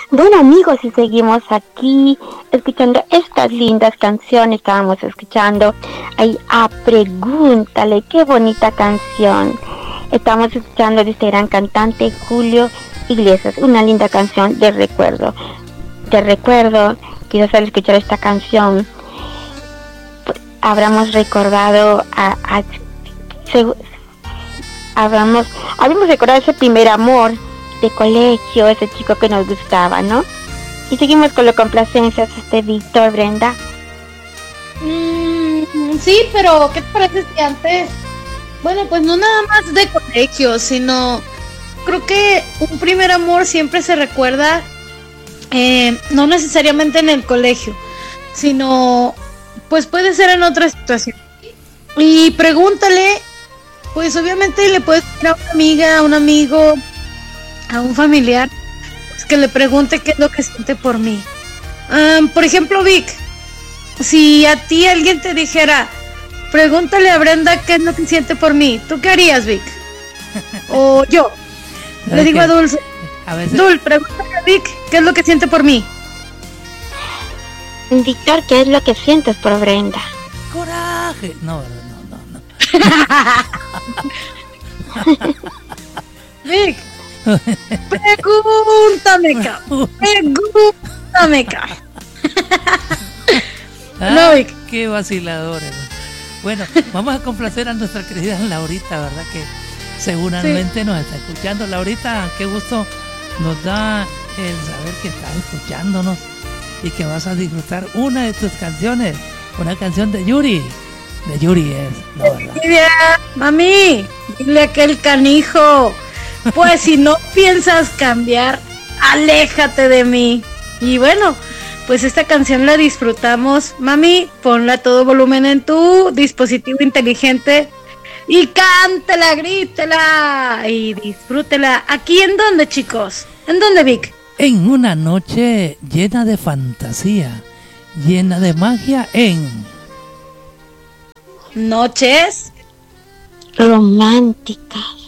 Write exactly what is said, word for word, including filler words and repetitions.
Bueno amigos, y seguimos aquí escuchando estas lindas canciones. Estábamos escuchando ahí a Pregúntale, qué bonita canción. Estamos escuchando de este gran cantante Julio Iglesias, una linda canción de recuerdo. De recuerdo, quizás al escuchar esta canción pues, habremos recordado a, a se, habremos, habremos recordado ese primer amor de colegio, ese chico que nos gustaba, ¿no? Y seguimos con las complacencias, este Víctor, Brenda. Mm, sí, pero ¿qué te parece si antes? Bueno, pues no nada más de colegio, sino creo que un primer amor siempre se recuerda, eh, no necesariamente en el colegio, sino pues puede ser en otra situación. Y pregúntale, pues obviamente le puedes decir a una amiga, a un amigo, a un familiar, pues que le pregunte qué es lo que siente por mí. Um, por ejemplo, Vic, si a ti alguien te dijera, pregúntale a Brenda qué es lo que siente por mí, ¿tú qué harías, Vic? O yo, le digo a Dulce, a veces... Dul, pregúntale a Vic qué es lo que siente por mí. Víctor, ¿qué es lo que sientes por Brenda? Coraje. No, no, no, no. Vic, pregúntame, ca. Pregúntame, ca. No, Vic. Qué vaciladores. Bueno, vamos a complacer a nuestra querida Laurita, ¿verdad? Que seguramente sí nos está escuchando. Laurita, qué gusto nos da el saber que estás escuchándonos y que vas a disfrutar una de tus canciones, una canción de Yuri. De Yuri es, la verdad. Mira, mami, dile a aquel canijo, pues si no piensas cambiar, aléjate de mí. Y bueno, pues esta canción la disfrutamos. Mami, ponla a todo volumen en tu dispositivo inteligente y cántela, grítela y disfrútela. ¿Aquí en dónde, chicos? ¿En dónde, Vic? En una noche llena de fantasía, llena de magia en... Noches románticas.